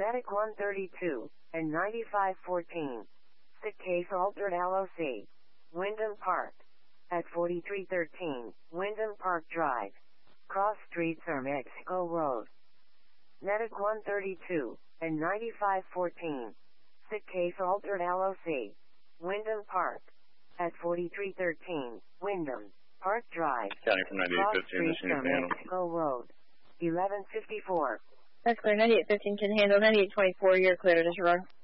Medic 132 and 9514. Sick case altered LOC. Wyndham Park. At 4313, Wyndham Park Drive. Cross Streets or Mexico Road. Medic 132 and 9514. Sick case altered LOC. Wyndham Park. At 4313, Wyndham Park Drive. County from 9815, Streets or Mexico Road. 1154. That's clear. 9815 can handle. 9824, you're clear to disregard.